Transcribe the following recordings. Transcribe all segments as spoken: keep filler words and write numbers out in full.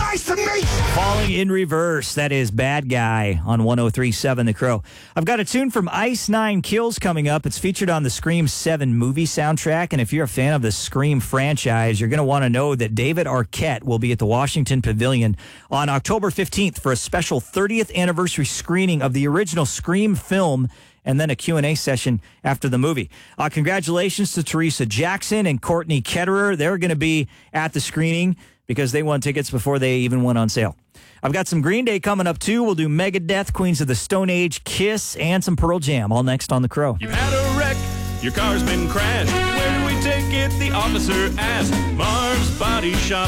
nice to meet you. Falling in Reverse. That is Bad Guy on one oh three point seven The Crow. I've got a tune from Ice Nine Kills coming up. It's featured on the Scream seven movie soundtrack. And if you're a fan of the Scream franchise, you're going to want to know that David Arquette will be at the Washington Pavilion on October fifteenth for a special thirtieth anniversary screening of the original Scream film, and then a Q and A session after the movie. Uh, congratulations to Teresa Jackson and Courtney Ketterer. They're going to be at the screening because they won tickets before they even went on sale. I've got some Green Day coming up, too. We'll do Megadeth, Queens of the Stone Age, Kiss, and some Pearl Jam, all next on The Crow. You've had a wreck, your car's been crashed. Where do we take it? The officer asked. Marv's Body Shop.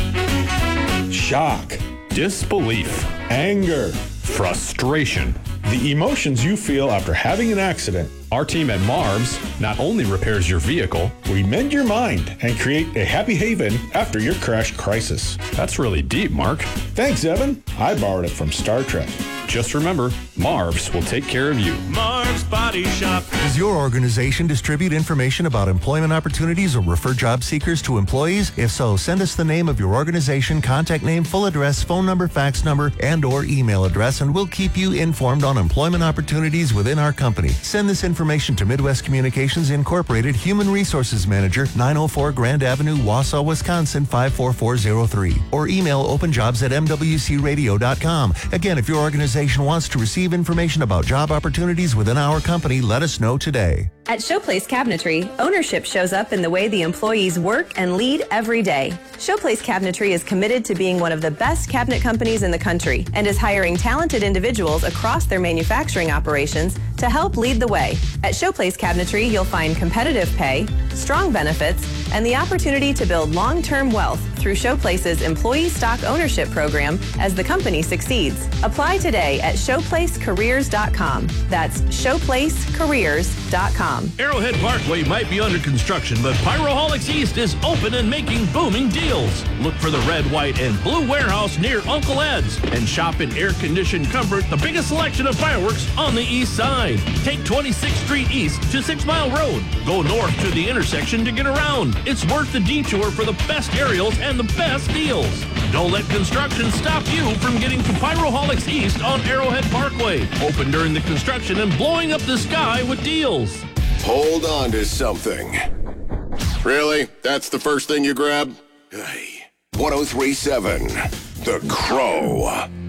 Shock, disbelief, anger, frustration. The emotions you feel after having an accident. Our team at Marv's not only repairs your vehicle, we mend your mind and create a happy haven after your crash crisis. That's really deep, Mark. Thanks, Evan. I borrowed it from Star Trek. Just remember, Marv's will take care of you. Marv's Body Shop. Does your organization distribute information about employment opportunities or refer job seekers to employees? If so, send us the name of your organization, contact name, full address, phone number, fax number, and or email address, and we'll keep you informed on employment opportunities within our company. Send this information to Midwest Communications Incorporated, Human Resources Manager, nine oh four Grand Avenue, Wausau, Wisconsin, five four four zero three. Or email openjobs at m w c radio dot com. Again, if your organization wants to receive information about job opportunities within our company, let us know today. At Showplace Cabinetry, ownership shows up in the way the employees work and lead every day. Showplace Cabinetry is committed to being one of the best cabinet companies in the country and is hiring talented individuals across their manufacturing operations to help lead the way. At Showplace Cabinetry, you'll find competitive pay, strong benefits, and the opportunity to build long-term wealth through Showplace's employee stock ownership program as the company succeeds. Apply today at showplace careers dot com. That's showplace careers dot com. Arrowhead Parkway might be under construction, but Pyroholics East is open and making booming deals. Look for the red, white, and blue warehouse near Uncle Ed's and shop in air-conditioned comfort, the biggest selection of fireworks on the east side. Take twenty-sixth Street East to Six Mile Road. Go north to the intersection to get around. It's worth the detour for the best aerials and the best deals. Don't let construction stop you from getting to Pyroholics East on Arrowhead Parkway. Open during the construction and blowing up the sky with deals. Hold on to something. Really? That's the first thing you grab? Hey. one oh three point seven The Crow.